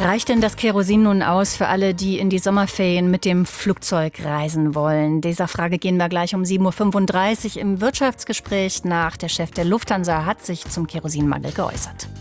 Reicht denn das Kerosin nun aus für alle, die in die Sommerferien mit dem Flugzeug reisen wollen? Dieser Frage gehen wir gleich um 7.35 Uhr im Wirtschaftsgespräch nach. Der Chef der Lufthansa hat sich zum Kerosinmangel geäußert.